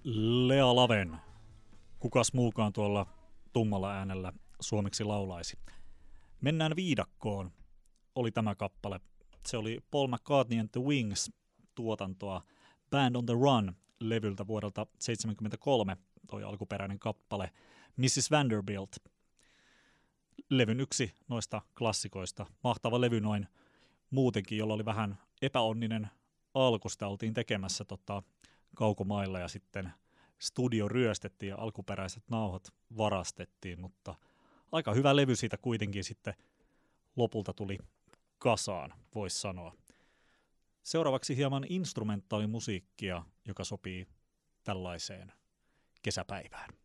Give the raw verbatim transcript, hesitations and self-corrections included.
Lea Laven. Kukas muukaan tuolla tummalla äänellä suomeksi laulaisi. Mennään viidakkoon oli tämä kappale. Se oli Paul McCartney and the Wings tuotantoa Band on the Run-levyltä vuodelta seitsemänkymmentäkolme, toi alkuperäinen kappale missis Vanderbilt. Levyn yksi noista klassikoista. Mahtava levy noin muutenkin, jolla oli vähän epäonninen alku. Sitä oltiin tekemässä tota, kaukomailla ja sitten studio ryöstettiin ja alkuperäiset nauhat varastettiin, mutta aika hyvä levy siitä kuitenkin sitten lopulta tuli kasaan, voisi sanoa. Seuraavaksi hieman instrumentaalimusiikkia, joka sopii tällaiseen kesäpäivään.